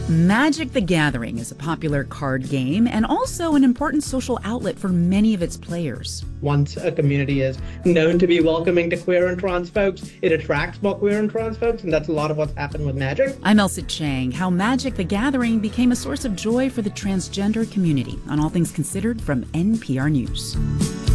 Magic the Gathering is a popular card game and also an important social outlet for many of its players. Once a community is known to be welcoming to queer and trans folks, it attracts more queer and trans folks, and that's a lot of what's happened with Magic. I'm Elsa Chang. How Magic the Gathering became a source of joy for the transgender community on All Things Considered from NPR News.